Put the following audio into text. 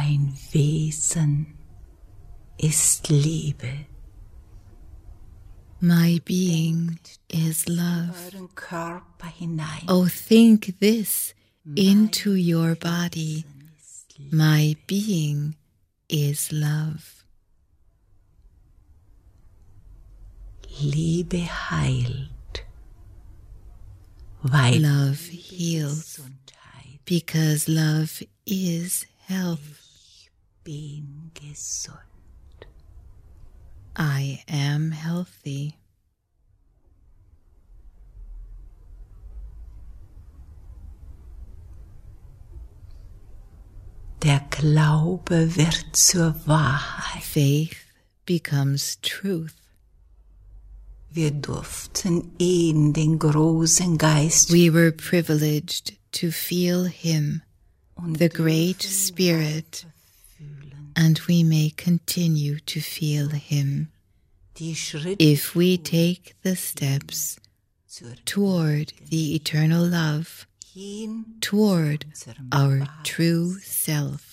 Mein Wesen ist Liebe. My being is love. Euren Körper hinein. Oh, think this into your body. My being is love. Liebe heilt, weil Love heals, because love is health. ich bin gesund. I am healthy. Der Glaube wird zur Wahrheit. Faith becomes truth. Wir durften ihn, den großen Geist, We were privileged to feel him, und the Great dürfen Spirit, fühlen. and we may continue to feel him Die Schritte if we take the steps zur toward the eternal love, hin toward unserem our Basis. true self.